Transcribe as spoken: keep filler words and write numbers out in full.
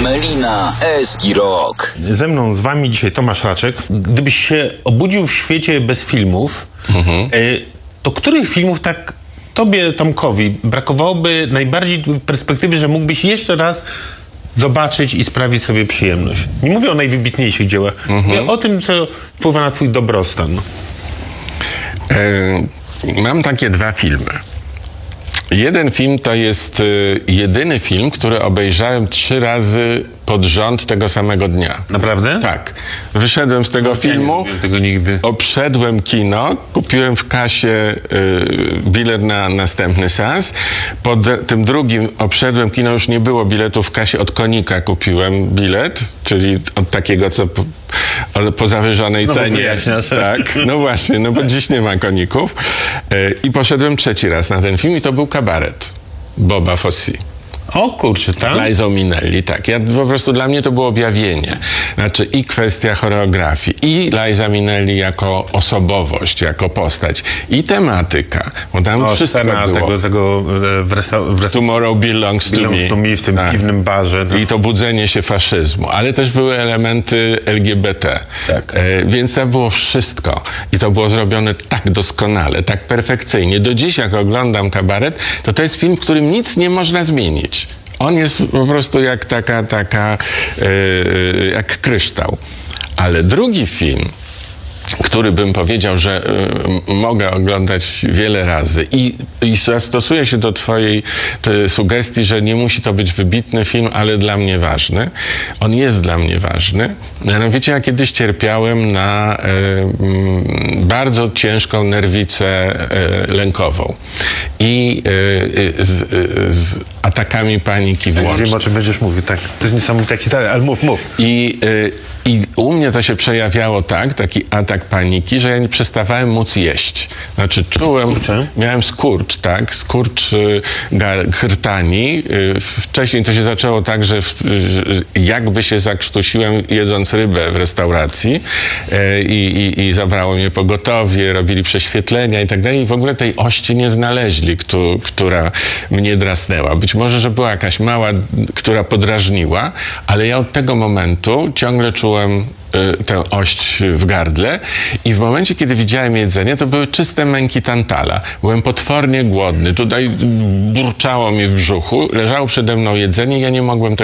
Melina Eski Rock. Ze mną, z wami dzisiaj Tomasz Raczek. Gdybyś się obudził w świecie bez filmów, mhm. to których filmów tak tobie, Tomkowi, brakowałoby najbardziej perspektywy, że mógłbyś jeszcze raz zobaczyć i sprawić sobie przyjemność? Nie mówię o najwybitniejszych dziełach, mhm. mówię o tym, co wpływa na twój dobrostan. E, mam takie dwa filmy. Jeden film to jest y, jedyny film, który obejrzałem trzy razy pod rząd tego samego dnia. Naprawdę? Tak. Wyszedłem z tego no, filmu, ja nie tego nigdy. obszedłem kino, kupiłem w kasie y, bilet na następny seans. Pod tym drugim obszedłem kino, już nie było biletu w kasie, od Konika kupiłem bilet, czyli od takiego, co po, po zawyżonej Znowu cenie. wyjaśniasz. Tak, no właśnie, no bo dziś nie ma Koników. Y, I poszedłem trzeci raz na ten film i to był Kabaret Boba Fosse. O kurczę, tak? Liza Minnelli, tak. Ja, po prostu dla mnie to było objawienie. Znaczy i kwestia choreografii, i Liza Minnelli jako osobowość, jako postać, i tematyka. Bo tam o, wszystko scena było. tego, tego w resta- w resta- Tomorrow belongs, belongs to me. to me w tym tak. piwnym barze. Tak. I to budzenie się faszyzmu. Ale też były elementy L G B T. Tak. E, więc to było wszystko. I to było zrobione tak doskonale, tak perfekcyjnie. Do dziś, jak oglądam Kabaret, to to jest film, w którym nic nie można zmienić. On jest po prostu jak taka, taka yy, jak kryształ. Ale drugi film, który bym powiedział, że y, mogę oglądać wiele razy i, i zastosuję się do twojej te sugestii, że nie musi to być wybitny film, ale dla mnie ważny. On jest dla mnie ważny. Mianowicie ja kiedyś cierpiałem na y, y, bardzo ciężką nerwicę y, lękową i y, y, z, y, z atakami paniki włącznie. Wiem, o czym będziesz mówił, tak. To jest niesamowite, jak ci dalej, ale mów, mów. I, y, I u mnie to się przejawiało tak, taki atak paniki, że ja nie przestawałem móc jeść. Znaczy czułem, Skurcze? miałem skurcz, tak, skurcz y, gar, krtani. Y, wcześniej to się zaczęło tak, że w, y, jakby się zakrztusiłem jedząc rybę w restauracji y, i, i zabrało mnie pogotowie, robili prześwietlenia i tak dalej. I w ogóle tej ości nie znaleźli, kto, która mnie drasnęła. Być może, że była jakaś mała, która podrażniła, ale ja od tego momentu ciągle czułem tę ość w gardle i w momencie, kiedy widziałem jedzenie, to były czyste męki tantala. Byłem potwornie głodny. Tutaj burczało mi w brzuchu, leżało przede mną jedzenie i ja nie mogłem tego